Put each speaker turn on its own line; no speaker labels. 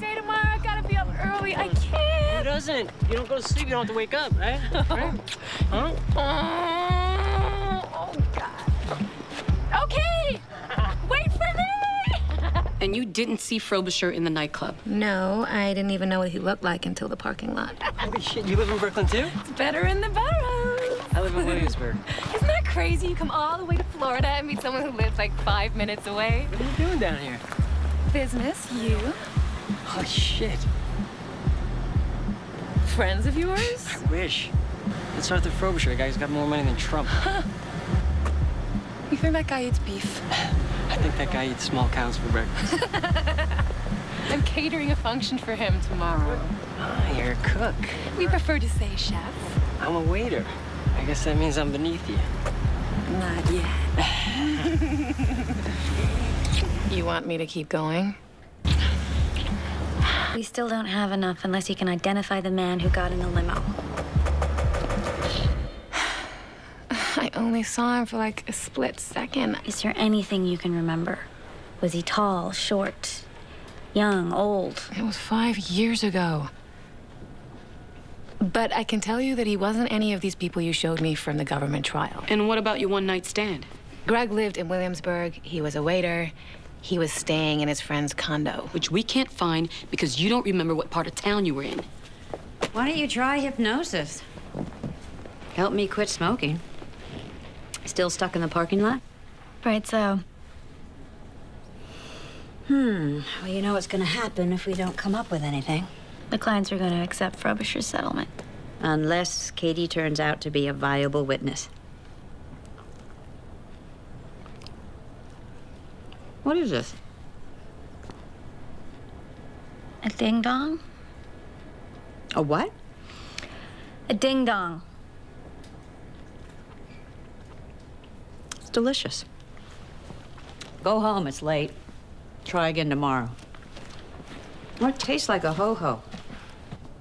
day tomorrow. I gotta be up early. I can't.
Who doesn't? You don't go to sleep, you don't have to wake up, right? Right? Huh?
Oh, God. Okay. Wait for me.
And you didn't see Frobisher in the nightclub?
No, I didn't even know what he looked like until the parking lot.
Holy shit, you live in Brooklyn too?
It's better in the boroughs.
I live in Williamsburg.
Isn't that crazy? You come all the way to Florida and meet someone who lives like 5 minutes away.
What are you doing down here?
Business, you.
Oh, shit.
Friends of yours?
I wish. It's Arthur Frobisher, the guy who's got more money than Trump.
You think that guy eats beef?
I think that guy eats small cows for breakfast.
I'm catering a function for him tomorrow.
Ah, you're a cook.
We prefer to say chef.
I'm a waiter. I guess that means I'm beneath you.
Not yet. You want me to keep going?
We still don't have enough unless you can identify the man who got in the limo.
I only saw him for like a split second.
Is there anything you can remember? Was he tall, short, young, old?
It was 5 years ago. But I can tell you that he wasn't any of these people you showed me from the government trial.
And what about your one-night stand?
Greg lived in Williamsburg. He was a waiter. He was staying in his friend's condo.
Which we can't find because you don't remember what part of town you were in.
Why don't you try hypnosis? Help me quit smoking. Still stuck in the parking lot?
Right, so.
Well, you know what's gonna happen if we don't come up with anything.
The clients are going to accept Frobisher's settlement.
Unless Katie turns out to be a viable witness. What is this?
A ding-dong?
A what?
A ding-dong.
It's delicious. Go home, it's late. Try again tomorrow. Well, it tastes like a ho-ho.